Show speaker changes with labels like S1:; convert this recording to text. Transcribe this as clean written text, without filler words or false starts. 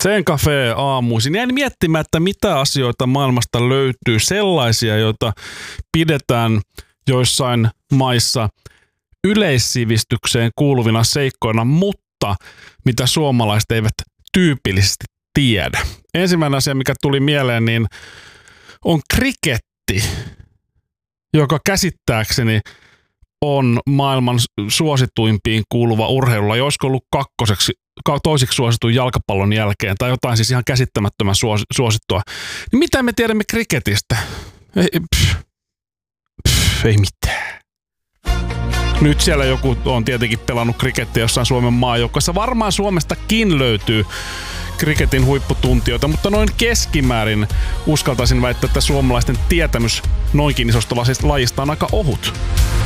S1: Sen Cafe aamuisin. Jäin miettimään, että mitä asioita maailmasta löytyy, sellaisia, joita pidetään joissain maissa yleissivistykseen kuuluvina seikkoina, mutta mitä suomalaiset eivät tyypillisesti tiedä. Ensimmäinen asia, mikä tuli mieleen, niin on kriketti, joka käsittääkseni on maailman suosituimpiin kuuluva urheilulaji. Olisiko ollut toiseksi suosituin jalkapallon jälkeen tai jotain siis ihan käsittämättömän suosittua. Niin mitä me tiedämme kriketistä? Ei mitään. Nyt siellä joku on tietenkin pelannut krikettiä jossain Suomen maajoukkueessa. Varmaan Suomestakin löytyy kriketin huipputuntijoita, mutta noin keskimäärin uskaltaisin väittää, että suomalaisten tietämys noinkin isosta lajista on aika ohut.